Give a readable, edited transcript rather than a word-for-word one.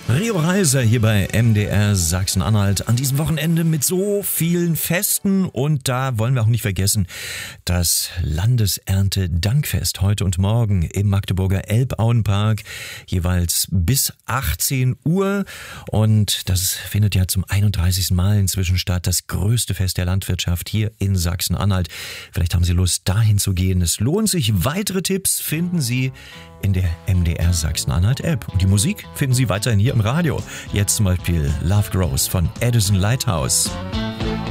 Rio Reiser hier bei MDR Sachsen-Anhalt an diesem Wochenende mit so vielen Festen und da wollen wir auch nicht vergessen, das Landesernte-Dankfest heute und morgen im Magdeburger Elbauenpark, jeweils bis 18 Uhr und das findet ja zum 31. Mal inzwischen statt, das größte Fest der Landwirtschaft hier in Sachsen-Anhalt. Vielleicht haben Sie Lust, dahin zu gehen. Es lohnt sich. Weitere Tipps finden Sie in der MDR Sachsen-Anhalt App. Und die Musik finden Sie weiterhin hier im Radio. Jetzt zum Beispiel Love Grows von Edison Lighthouse.